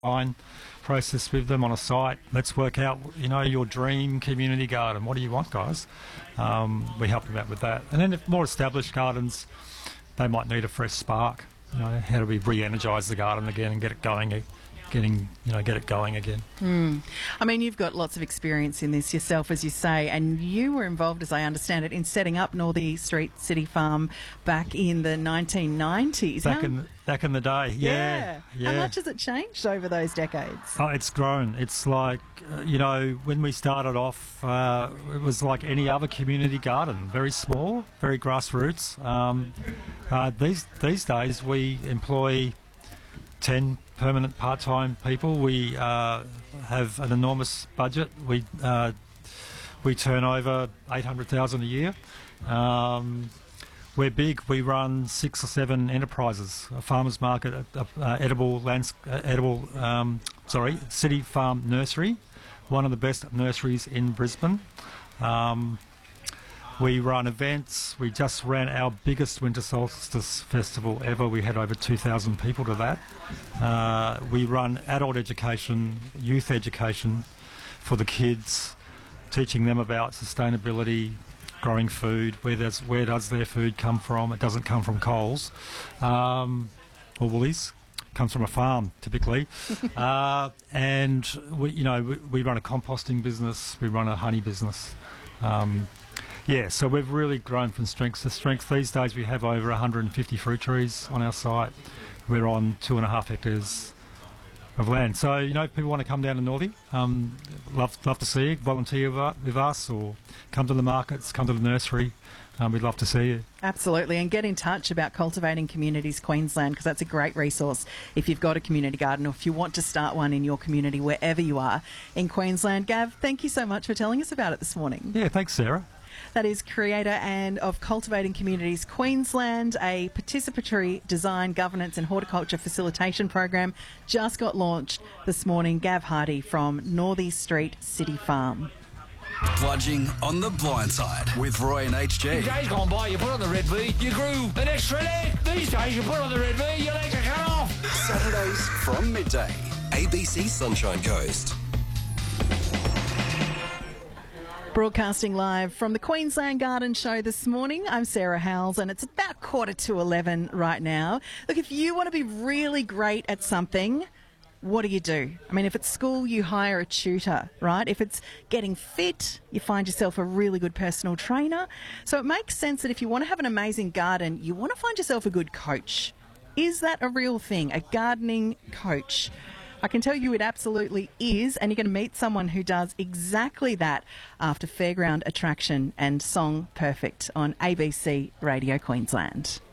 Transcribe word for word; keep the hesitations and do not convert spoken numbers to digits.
design process with them on a site. Let's work out, you know, your dream community garden. What do you want, guys? Um, we help them out with that. And then if more established gardens, they might need a fresh spark. You know, how do we re-energise the garden again and get it going, getting, you know, get it going again? Mm. I mean, you've got lots of experience in this yourself, as you say, and you were involved, as I understand it, in setting up Northey Street City Farm back in the nineteen nineties. Back How, in back in the day, yeah, yeah. How much has it changed over those decades? Oh, it's grown. It's like, uh, you know, when we started off, uh, it was like any other community garden, very small, very grassroots. Um, uh, these these days, we employ ten permanent part-time people. We uh, have an enormous budget. We uh, we turn over eight hundred thousand a year. Um, we're big. We run six or seven enterprises: a farmers market, a, a, a edible lands, uh, edible um, sorry, city farm nursery, one of the best nurseries in Brisbane. Um, We run events. We just ran our biggest winter solstice festival ever. We had over two thousand people to that. Uh, we run adult education, youth education for the kids, teaching them about sustainability, growing food, where does, where does their food come from. It doesn't come from Coles um, or Woolies. It comes from a farm, typically. uh, and, we, you know, we, we run a composting business. We run a honey business. Um, Yeah, so we've really grown from strength to strength. These days we have over one hundred fifty fruit trees on our site. We're on two and a half hectares of land. So, you know, if people want to come down to Northey, um, love, love to see you, volunteer with us, or come to the markets, come to the nursery. Um, we'd love to see you. Absolutely, and get in touch about Cultivating Communities Queensland, because that's a great resource if you've got a community garden or if you want to start one in your community wherever you are in Queensland. Gav, thank you so much for telling us about it this morning. Yeah, thanks, Sarah. That is creator and of Cultivating Communities Queensland, a participatory design, governance and horticulture facilitation program just got launched this morning. Gav Hardy from Northey Street City Farm. Bludging on the blind side with Roy and H G. In days gone by, you put on the red V, you grew an extra leg. These days, you put on the red V, your legs are cut off. Saturdays from midday. A B C Sunshine Coast. Broadcasting live from the Queensland Garden Show this morning, I'm Sarah Howells, and it's about quarter to eleven right now. Look, if you want to be really great at something, what do you do? I mean, if it's school, you hire a tutor, right? If it's getting fit, you find yourself a really good personal trainer. So it makes sense that if you want to have an amazing garden, you want to find yourself a good coach. Is that a real thing, a gardening coach? I can tell you it absolutely is, and you're going to meet someone who does exactly that after Fairground Attraction and Song Perfect on A B C Radio Queensland.